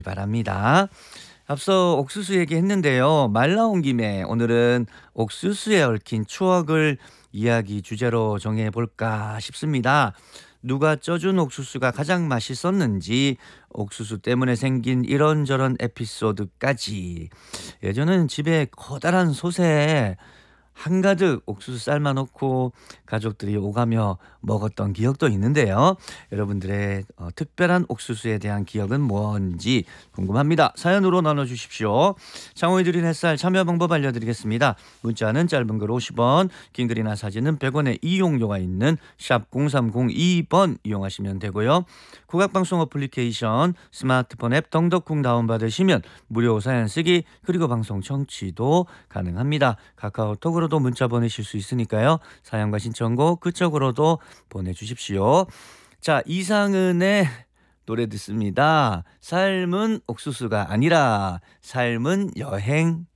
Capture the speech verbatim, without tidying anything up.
바랍니다. 앞서 옥수수 얘기했는데요. 말 나온 김에 오늘은 옥수수에 얽힌 추억을 이야기 주제로 정해볼까 싶습니다. 누가 쪄준 옥수수가 가장 맛있었는지, 옥수수 때문에 생긴 이런저런 에피소드까지. 예전에는 집에 커다란 솥에 한가득 옥수수 삶아 놓고 가족들이 오가며 먹었던 기억도 있는데요. 여러분들의 어, 특별한 옥수수에 대한 기억은 뭔지 궁금합니다. 사연으로 나눠주십시오. 장호이 드린 햇살 참여 방법 알려드리겠습니다. 문자는 짧은 글 오십 원, 긴 글이나 사진은 백 원의 이용료가 있는 샵 공삼공이 번 이용하시면 되고요. 국악방송 어플리케이션 스마트폰 앱 덩덕쿵 다운받으시면 무료 사연 쓰기 그리고 방송 청취도 가능합니다. 카카오톡으로도 문자 보내실 수 있으니까요. 사연과 신청곡 그쪽으로도 보내주십시오. 자, 이상은의 노래 듣습니다. 삶은 옥수수가 아니라 삶은 여행.